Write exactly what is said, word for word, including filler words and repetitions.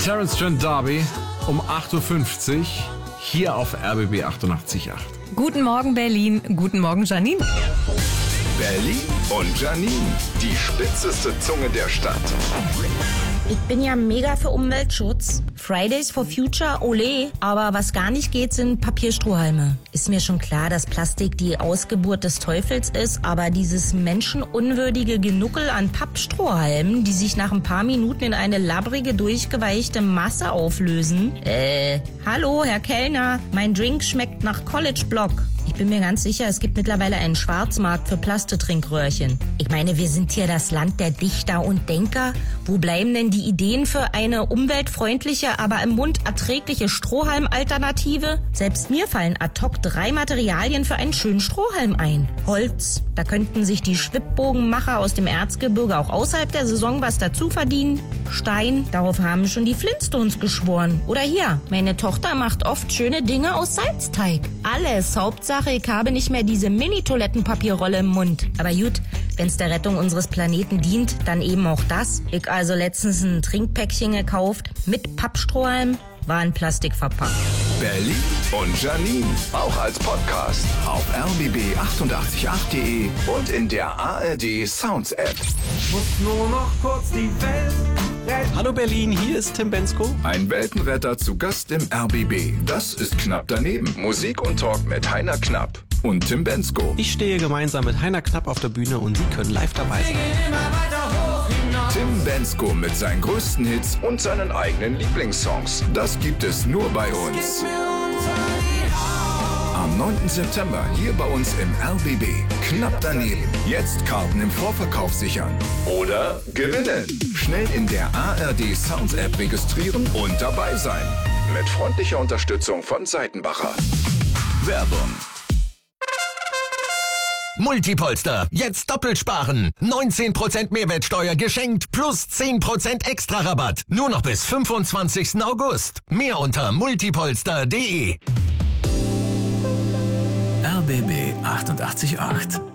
Terence Trent D'Arby um acht Uhr fünfzig hier auf R B B achtundachtzig Komma acht. Guten Morgen Berlin, guten Morgen Janine. Berlin und Janine, die spitzeste Zunge der Stadt. Ich bin ja mega für Umweltschutz. Fridays for Future, ole. Aber was gar nicht geht, sind Papierstrohhalme. Ist mir schon klar, dass Plastik die Ausgeburt des Teufels ist, aber dieses menschenunwürdige Genuckel an Pappstrohhalmen, die sich nach ein paar Minuten in eine labbrige, durchgeweichte Masse auflösen. Äh, hallo, Herr Kellner, mein Drink schmeckt nach College Block. Ich bin mir ganz sicher, es gibt mittlerweile einen Schwarzmarkt für Plastetrinkröhrchen. Ich meine, wir sind hier das Land der Dichter und Denker. Wo bleiben denn die Ideen für eine umweltfreundliche, aber im Mund erträgliche Strohhalm-Alternative? Selbst mir fallen ad hoc drei Materialien für einen schönen Strohhalm ein. Holz, da könnten sich die Schwibbogenmacher aus dem Erzgebirge auch außerhalb der Saison was dazu verdienen. Stein, darauf haben schon die Flintstones geschworen. Oder hier, meine Tochter macht oft schöne Dinge aus Salzteig. Alles, Hauptsache, ich habe nicht mehr diese Mini-Toilettenpapierrolle im Mund. Aber gut, wenn es der Rettung unseres Planeten dient, dann eben auch das. Ich also letztens ein Trinkpäckchen gekauft mit Pappstrohhalm, war in Plastik verpackt. Berlin und Janine, auch als Podcast auf r b b achtundachtzig Komma acht punkt de und in der A R D Sounds App. Muss nur noch kurz die Welt retten. Hallo Berlin, hier ist Tim Bensko. Ein Weltenretter zu Gast im R B B. Das ist Knapp daneben. Musik und Talk mit Heiner Knapp und Tim Bensko. Ich stehe gemeinsam mit Heiner Knapp auf der Bühne und Sie können live dabei sein. Tim Bensko mit seinen größten Hits und seinen eigenen Lieblingssongs. Das gibt es nur bei uns. Am neunten September hier bei uns im R B B. Knapp daneben. Jetzt Karten im Vorverkauf sichern. Oder gewinnen. Schnell in der A R D Sounds App registrieren und dabei sein. Mit freundlicher Unterstützung von Seitenbacher. Werbung. Multipolster, jetzt doppelt sparen. neunzehn Prozent Mehrwertsteuer geschenkt plus zehn Prozent extra Rabatt. Nur noch bis fünfundzwanzigsten August. Mehr unter multipolster punkt de. R B B achtundachtzig Komma acht.